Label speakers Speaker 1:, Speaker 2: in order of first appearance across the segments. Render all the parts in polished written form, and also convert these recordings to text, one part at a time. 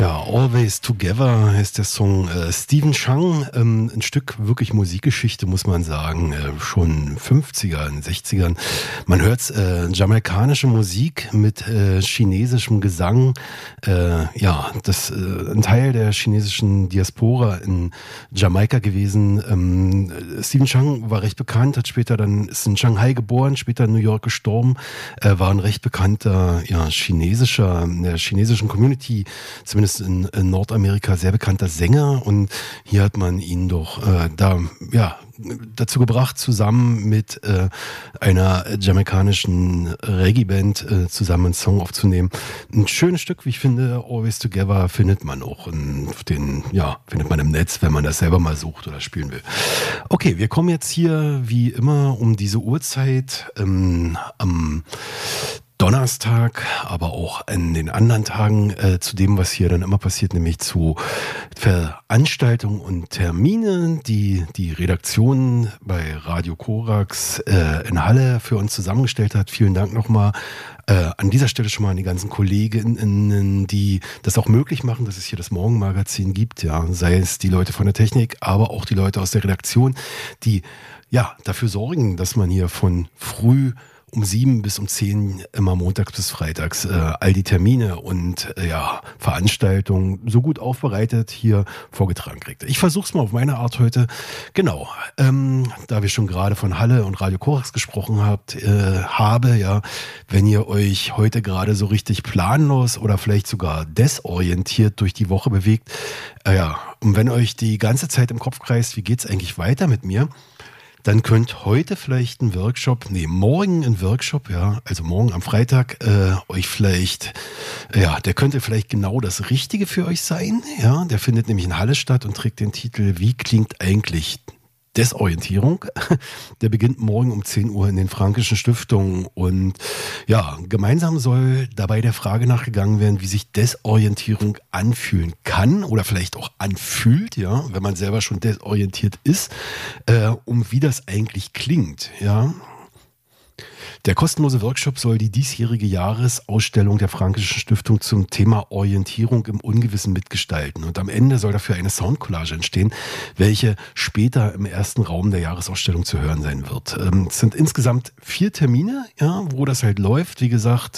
Speaker 1: Ja, Always Together heißt der Song. Stephen Chang, ein Stück wirklich Musikgeschichte, muss man sagen, schon 50ern, 60ern. Man hört jamaikanische Musik mit chinesischem Gesang. Das ein Teil der chinesischen Diaspora in Jamaika gewesen. Stephen Chang war recht bekannt, ist in Shanghai geboren, später in New York gestorben, war ein recht bekannter, in der chinesischen Community, zumindest in Nordamerika, sehr bekannter Sänger, und hier hat man ihn doch dazu gebracht, zusammen mit einer jamaikanischen Reggae-Band zusammen einen Song aufzunehmen. Ein schönes Stück, wie ich finde, Always Together, findet man auch findet man im Netz, wenn man das selber mal sucht oder spielen will. Okay, wir kommen jetzt hier wie immer um diese Uhrzeit am Donnerstag, aber auch in den anderen Tagen zu dem, was hier dann immer passiert, nämlich zu Veranstaltungen und Terminen, die die Redaktion bei Radio Korax in Halle für uns zusammengestellt hat. Vielen Dank nochmal an dieser Stelle schon mal an die ganzen Kolleginnen, die das auch möglich machen, dass es hier das Morgenmagazin gibt, ja, sei es die Leute von der Technik, aber auch die Leute aus der Redaktion, die dafür sorgen, dass man hier von früh um 7 bis um 10 immer montags bis freitags all die Termine und Veranstaltungen so gut aufbereitet hier vorgetragen kriegt. Ich versuche es mal auf meine Art heute. Genau, da wir schon gerade von Halle und Radio Korax gesprochen wenn ihr euch heute gerade so richtig planlos oder vielleicht sogar desorientiert durch die Woche bewegt, und wenn euch die ganze Zeit im Kopf kreist, wie geht's eigentlich weiter mit mir, dann könnt heute vielleicht morgen ein Workshop, also morgen am Freitag, euch vielleicht, der könnte vielleicht genau das Richtige für euch sein, der findet nämlich in Halle statt und trägt den Titel Wie klingt eigentlich Desorientierung? Der beginnt morgen um 10 Uhr in den Frankischen Stiftungen, und gemeinsam soll dabei der Frage nachgegangen werden, wie sich Desorientierung anfühlen kann oder vielleicht auch anfühlt, wenn man selber schon desorientiert ist, wie das eigentlich klingt, Der kostenlose Workshop soll die diesjährige Jahresausstellung der Frankischen Stiftung zum Thema Orientierung im Ungewissen mitgestalten. Und am Ende soll dafür eine Soundcollage entstehen, welche später im ersten Raum der Jahresausstellung zu hören sein wird. Es sind insgesamt 4 Termine, wo das halt läuft. Wie gesagt,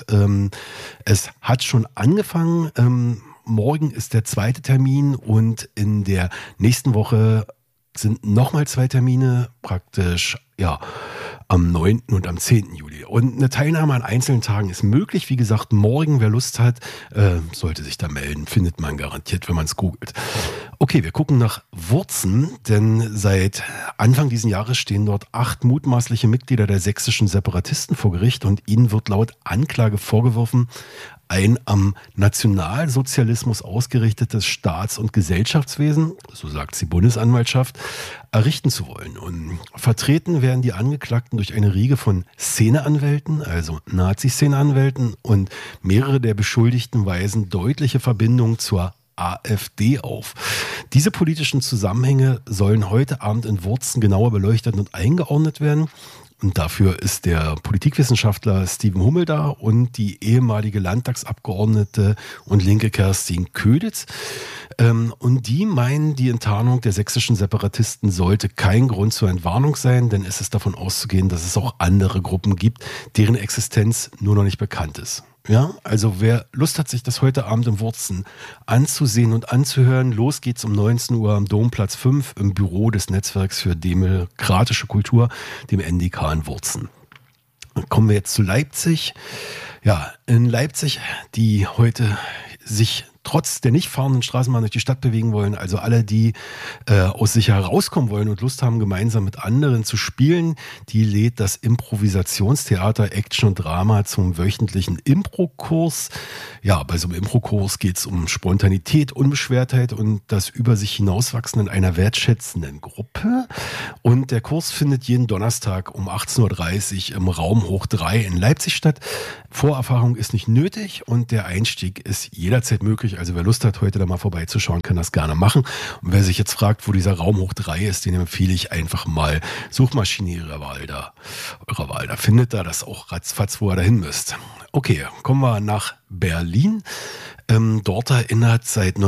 Speaker 1: es hat schon angefangen. Morgen ist der 2. Termin, und in der nächsten Woche sind nochmal 2 Termine, praktisch, am 9. und am 10. Juli. Und eine Teilnahme an einzelnen Tagen ist möglich. Wie gesagt, morgen, wer Lust hat, sollte sich da melden. Findet man garantiert, wenn man es googelt. Okay, wir gucken nach Wurzen, denn seit Anfang dieses Jahres stehen dort 8 mutmaßliche Mitglieder der sächsischen Separatisten vor Gericht, und ihnen wird laut Anklage vorgeworfen, ein am Nationalsozialismus ausgerichtetes Staats- und Gesellschaftswesen, so sagt die Bundesanwaltschaft, errichten zu wollen. Und vertreten werden die Angeklagten durch eine Riege von Szeneanwälten, also Nazi-Szeneanwälten, und mehrere der Beschuldigten weisen deutliche Verbindungen zur AfD auf. Diese politischen Zusammenhänge sollen heute Abend in Wurzen genauer beleuchtet und eingeordnet werden. Und dafür ist der Politikwissenschaftler Steven Hummel da und die ehemalige Landtagsabgeordnete und Linke Kerstin Köditz. Und die meinen, die Enttarnung der sächsischen Separatisten sollte kein Grund zur Entwarnung sein, denn es ist davon auszugehen, dass es auch andere Gruppen gibt, deren Existenz nur noch nicht bekannt ist. Ja, also wer Lust hat, sich das heute Abend in Wurzen anzusehen und anzuhören, los geht's um 19 Uhr am Domplatz 5 im Büro des Netzwerks für demokratische Kultur, dem NDK in Wurzen. Dann kommen wir jetzt zu Leipzig. Ja, in Leipzig, die heute sich trotz der nicht fahrenden Straßenbahn durch die Stadt bewegen wollen, also alle, die aus sich herauskommen wollen und Lust haben, gemeinsam mit anderen zu spielen, die lädt das Improvisationstheater Action und Drama zum wöchentlichen Impro-Kurs. Ja, bei so einem Impro-Kurs geht es um Spontanität, Unbeschwertheit und das über sich hinauswachsen in einer wertschätzenden Gruppe. Und der Kurs findet jeden Donnerstag um 18.30 Uhr im Raum Hoch 3 in Leipzig statt. Vorerfahrung ist nicht nötig und der Einstieg ist jederzeit möglich. Also wer Lust hat, heute da mal vorbeizuschauen, kann das gerne machen. Und wer sich jetzt fragt, wo dieser Raum Hoch 3 ist, den empfehle ich einfach mal Suchmaschine eurer Wahl da. Da findet da das auch ratzfatz, wo ihr dahin müsst. Okay, kommen wir nach Berlin. Dort erinnert seit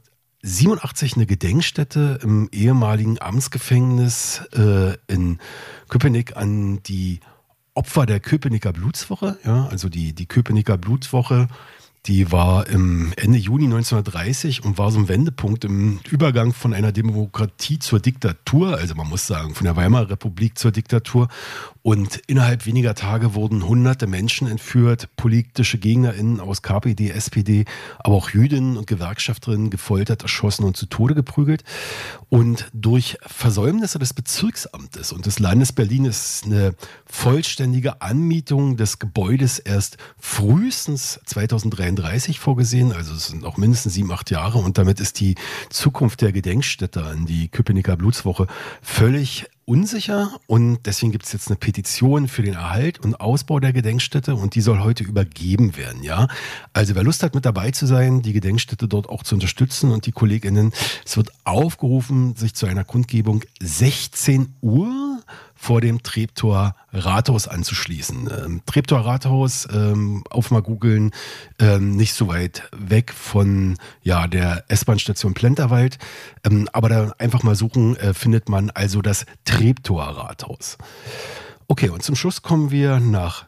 Speaker 1: 1987 eine Gedenkstätte im ehemaligen Amtsgefängnis in Köpenick an die Opfer der Köpenicker Blutswoche. Ja, also die Köpenicker Blutswoche, die war im Ende Juni 1930 und war so ein Wendepunkt im Übergang von einer Demokratie zur Diktatur, also man muss sagen, von der Weimarer Republik zur Diktatur. Und innerhalb weniger Tage wurden hunderte Menschen entführt, politische GegnerInnen aus KPD, SPD, aber auch Jüdinnen und Gewerkschafterinnen gefoltert, erschossen und zu Tode geprügelt. Und durch Versäumnisse des Bezirksamtes und des Landes Berlin ist eine vollständige Anmietung des Gebäudes erst frühestens 2033 vorgesehen. Also es sind auch mindestens 7, 8 Jahre. Und damit ist die Zukunft der Gedenkstätte an die Köpenicker Blutswoche völlig unsicher, und deswegen gibt es jetzt eine Petition für den Erhalt und Ausbau der Gedenkstätte, und die soll heute übergeben werden, ja. Also wer Lust hat, mit dabei zu sein, die Gedenkstätte dort auch zu unterstützen, und die KollegInnen, es wird aufgerufen, sich zu einer Kundgebung 16 Uhr vor dem Treptower Rathaus anzuschließen. Treptower Rathaus, auf mal googeln, nicht so weit weg von der S-Bahn-Station Plenterwald, aber da einfach mal suchen, findet man also das Treptower Rathaus. Okay, und zum Schluss kommen wir nach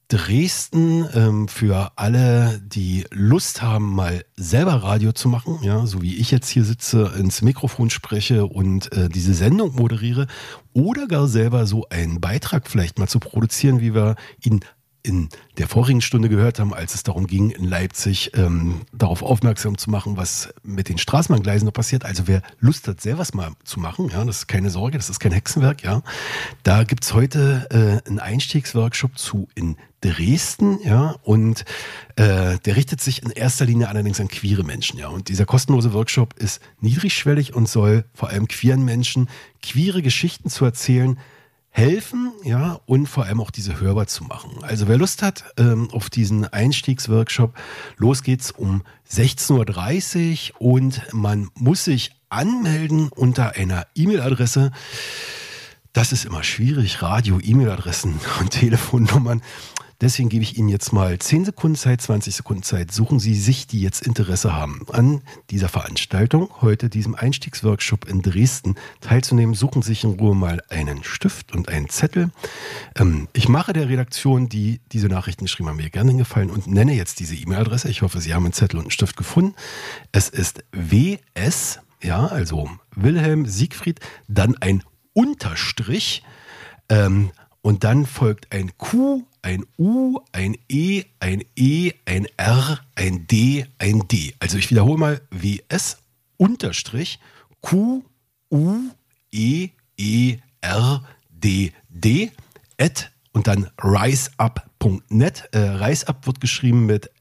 Speaker 1: Dresden, für alle, die Lust haben, mal selber Radio zu machen, ja, so wie ich jetzt hier sitze, ins Mikrofon spreche und diese Sendung moderiere, oder gar selber so einen Beitrag vielleicht mal zu produzieren, wie wir ihn in der vorigen Stunde gehört haben, als es darum ging, in Leipzig darauf aufmerksam zu machen, was mit den Straßenbahngleisen noch passiert. Also wer Lust hat, selber was mal zu machen, ja, das ist keine Sorge, das ist kein Hexenwerk, ja. Da gibt's heute einen Einstiegsworkshop zu in Dresden, ja, und der richtet sich in erster Linie allerdings an queere Menschen, ja. Und dieser kostenlose Workshop ist niedrigschwellig und soll vor allem queeren Menschen queere Geschichten zu erzählen helfen, ja, und vor allem auch diese hörbar zu machen. Also wer Lust hat auf diesen Einstiegsworkshop, los geht's um 16:30 Uhr, und man muss sich anmelden unter einer E-Mail-Adresse. Das ist immer schwierig, Radio, E-Mail-Adressen und Telefonnummern. Deswegen gebe ich Ihnen jetzt mal 10 Sekunden Zeit, 20 Sekunden Zeit. Suchen Sie sich, die jetzt Interesse haben, an dieser Veranstaltung, heute diesem Einstiegsworkshop in Dresden teilzunehmen. Suchen Sie sich in Ruhe mal einen Stift und einen Zettel. Ich mache der Redaktion, die diese Nachrichten geschrieben haben, mir gerne einen Gefallen und nenne jetzt diese E-Mail-Adresse. Ich hoffe, Sie haben einen Zettel und einen Stift gefunden. Es ist WS, ja, also Wilhelm Siegfried, dann ein Unterstrich, und dann folgt ein Q, ein U, ein E, ein E, ein R, ein D, ein D. Also ich wiederhole mal: WS Unterstrich Q, U, E, E, R, D, D @ und dann riseup.net. Riseup wird geschrieben mit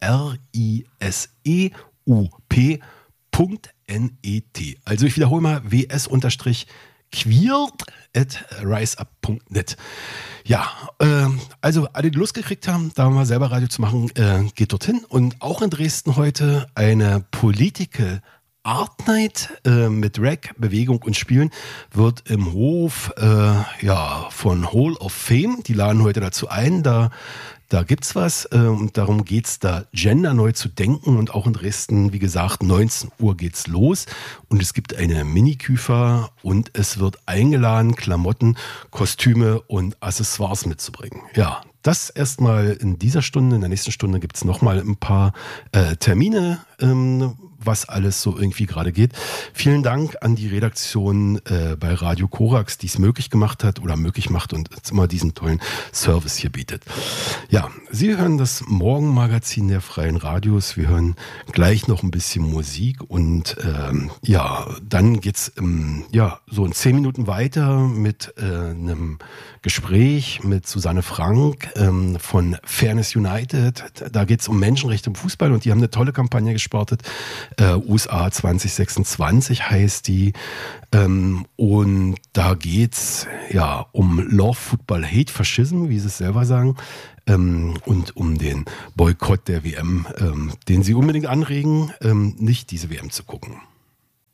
Speaker 1: RISEUP.net. Also ich wiederhole mal: WS Unterstrich queert @ riseup.net. Ja, also alle, die Lust gekriegt haben, da mal selber Radio zu machen, geht dorthin. Und auch in Dresden heute eine Political Art Night mit Rap, Bewegung und Spielen wird im Hof von Hall of Fame. Die laden heute dazu ein, da gibt's was, und darum geht's da, Gender neu zu denken. Und auch in Dresden, wie gesagt, 19 Uhr geht's los. Und es gibt eine Mini-Küfer und es wird eingeladen, Klamotten, Kostüme und Accessoires mitzubringen. Ja, das erstmal in dieser Stunde. In der nächsten Stunde gibt's nochmal ein paar Termine, was alles so irgendwie gerade geht. Vielen Dank an die Redaktion bei Radio Korax, die es möglich gemacht hat oder möglich macht und jetzt immer diesen tollen Service hier bietet. Ja, Sie hören das Morgenmagazin der Freien Radios. Wir hören gleich noch ein bisschen Musik und dann geht's so in 10 Minuten weiter mit einem Gespräch mit Susanne Frank von Fairness United. Da geht's um Menschenrechte im Fußball und die haben eine tolle Kampagne gestartet. USA 2026 heißt die. Und da geht's um Love, Football, Hate, Fascism, wie sie es selber sagen. Und um den Boykott der WM, den sie unbedingt anregen, nicht diese WM zu gucken.